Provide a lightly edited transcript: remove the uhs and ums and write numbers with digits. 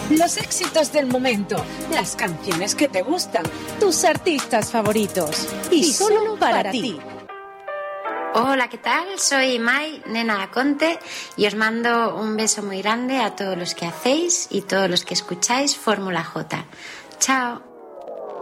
Los éxitos del momento, las canciones que te gustan, tus artistas favoritos y solo para ti. Hola, ¿qué tal? Soy Mai, nena Conte, y os mando un beso muy grande a todos los que hacéis y todos los que escucháis Fórmula J. Chao.